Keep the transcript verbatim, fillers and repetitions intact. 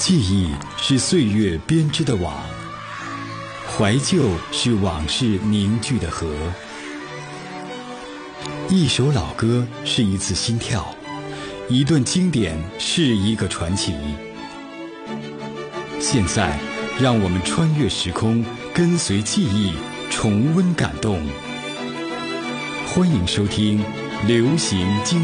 记忆是岁月编织的网，怀旧是往事凝聚的河。一首老歌是一次心跳，一段经典是一个传奇。现在，让我们穿越时空，跟随记忆，重温感动。欢迎收听《流行经》。